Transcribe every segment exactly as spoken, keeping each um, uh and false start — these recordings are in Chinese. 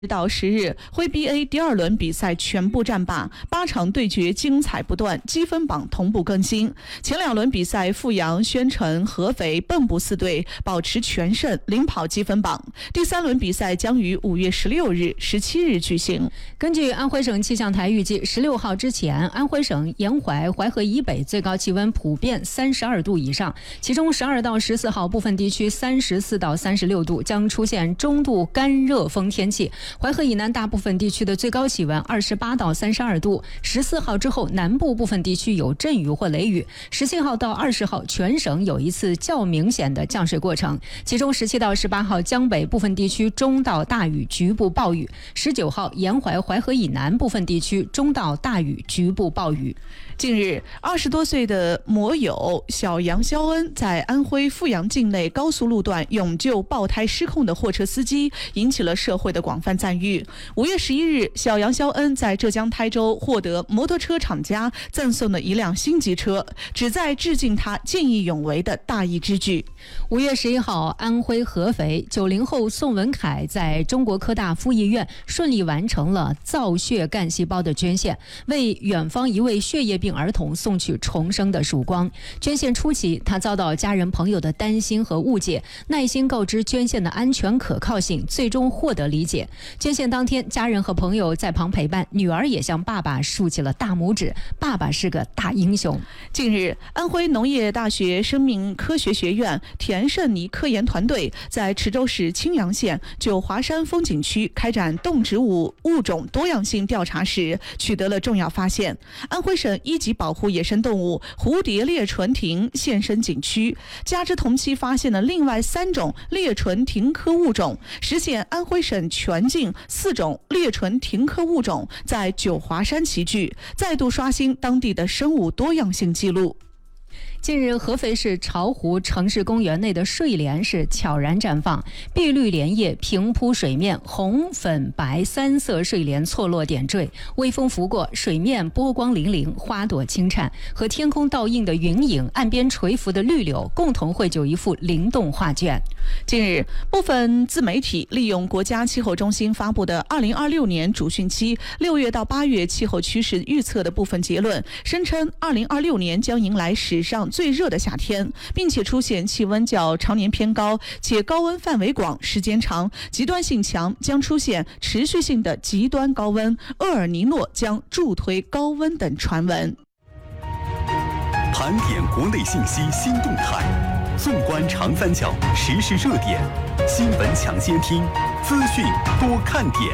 到十日，徽 B A 第二轮比赛全部战罢，八场对决精彩不断，积分榜同步更新。前两轮比赛，阜阳、宣城、合肥、蚌埠四队保持全胜，领跑积分榜。第三轮比赛将于五月十六日、十七日举行。 根据安徽省气象台预计，十六号之前，安徽省沿淮、淮河以北最高气温普遍三十二度以上，其中十二到十四号部分地区三十四到三十六度，将出现中度干热风天气。淮河以南大部分地区的最高气温二十八到三十二度。十四号之后，南部部分地区有阵雨或雷雨。十七号到二十号，全省有一次较明显的降水过程，其中十七到十八号，江北部分地区中到大雨，局部暴雨。十九号，沿淮、淮河以南部分地区中到大雨，局部暴雨。 近日，二十多岁的摩友小杨肖恩在安徽阜阳境内高速路段勇救爆胎失控的货车司机，引起了社会的广泛赞誉。五月十一日，小杨肖恩在浙江台州获得摩托车厂家赠送的一辆新机车，旨在致敬他见义勇为的大义之举。 五月十一号，安徽合肥九零后宋文凯在中国科大附医院顺利完成了造血干细胞的捐献，为远方一位血液病儿童送去重生的曙光。捐献初期，他遭到家人朋友的担心和误解，耐心告知捐献的安全可靠性，最终获得理解。捐献当天，家人和朋友在旁陪伴，女儿也向爸爸竖起了大拇指，爸爸是个大英雄。 近日，安徽农业大学生命科学学院田胜尼科研团队在池州市青阳县九华山风景区开展动植物物种多样性调查时，取得了重要发现。安徽省一级保护野生动物蝴蝶裂唇蜓现身景区，加之同期发现了另外三种裂唇蜓科物种，实现安徽省全境四种裂唇蜓科物种在九华山齐聚，再度刷新当地的生物多样性记录。 近日，合肥市巢湖城市公园内的睡莲是悄然绽放，碧绿莲叶平铺水面，红、粉、白三色睡莲错落点缀，微风拂过，水面波光粼粼，花朵轻颤，和天空倒映的云影、岸边垂浮的绿柳共同绘就一幅灵动画卷。 近日，部分自媒体利用国家气候中心发布的二零二六年主汛期六月到八月气候趋势预测的部分结论，声称二零二六年将迎来史上最热的夏天，并且出现气温较常年偏高，且高温范围广、时间长、极端性强，将出现持续性的极端高温，厄尔尼诺将助推高温等传闻。 盘点国内信息新动态，纵观长三角时事热点，新闻抢先听，资讯多看点。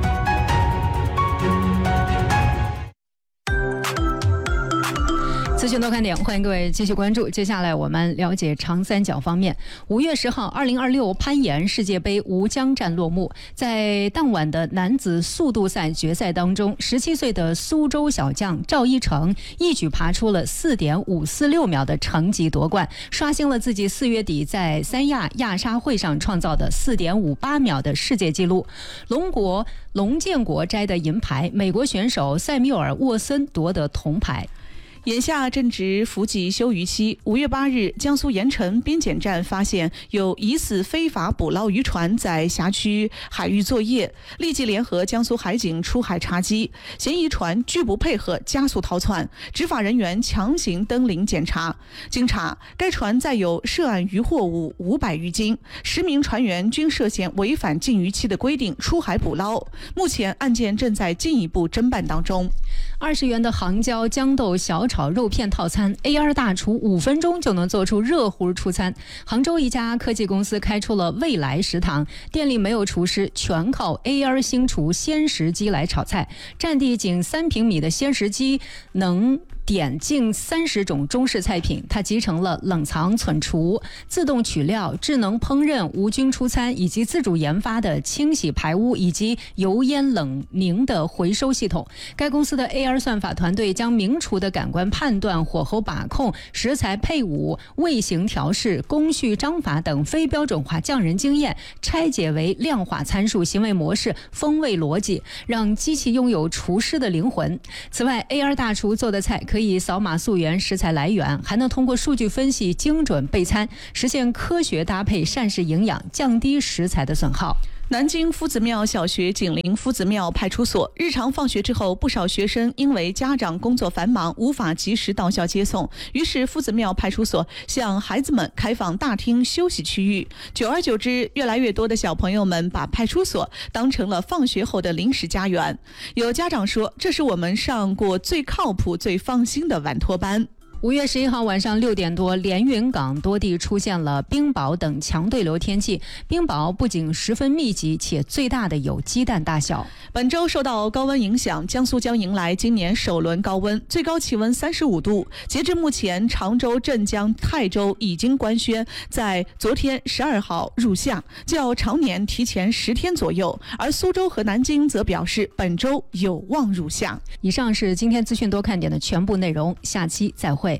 资讯多看点，欢迎各位继续关注。接下来我们了解长三角方面。五月十号，二零二六攀岩世界杯吴江站落幕。在当晚的男子速度赛决赛当中，十七岁的苏州小将赵一成一举爬出了四点五四六秒的成绩夺冠，刷新了自己四月底在三亚亚沙会上创造的四点五八秒的世界纪录。龙国龙建国摘得银牌，美国选手塞缪尔沃森夺得铜牌。 眼下正值伏季休渔期，五月八日，江苏盐城边检站发现有疑似非法捕捞渔船在辖区海域作业，立即联合江苏海警出海查缉，嫌疑船拒不配合，加速逃窜，执法人员强行登临检查。经查，该船载有涉案渔货物五百余斤，十名船员均涉嫌违反禁渔期的规定出海捕捞。目前案件正在进一步侦办当中。 二十元的杭椒豇豆小炒肉片套餐 A R 大厨五分钟就能做出热乎出餐。杭州一家科技公司开出了未来食堂，店里没有厨师，全靠 A R 星厨鲜食机来炒菜，占地仅三平米的鲜食机能点近三十种中式菜品，它集成了冷藏存储、自动取料、智能烹饪、无菌出餐以及自主研发的清洗排污以及油烟冷凝的回收系统。该公司的 A R 算法团队将名厨的感官判断、火候把控、食材配伍、味型调试、工序章法等非标准化匠人经验拆解为量化参数、行为模式、风味逻辑，让机器拥有厨师的灵魂。此外， A R 大厨做的菜可以扫码溯源食材来源，还能通过数据分析精准备餐，实现科学搭配，膳食营养，降低食材的损耗。 南京夫子庙小学紧邻夫子庙派出所，日常放学之后，不少学生因为家长工作繁忙，无法及时到校接送，于是夫子庙派出所向孩子们开放大厅休息区域。久而久之，越来越多的小朋友们把派出所当成了放学后的临时家园。有家长说，这是我们上过最靠谱、最放心的晚托班。 五月十一号晚上六点多，连云港多地出现了冰雹等强对流天气。冰雹不仅十分密集，且最大的有鸡蛋大小。 本周受到高温影响，江苏将迎来今年首轮高温，最高气温三十五度。截至目前，常州、镇江、泰州已经官宣在昨天十二号入夏，较常年提前十天左右。而苏州和南京则表示本周有望入夏。 以上是今天资讯多看点的全部内容，下期再会。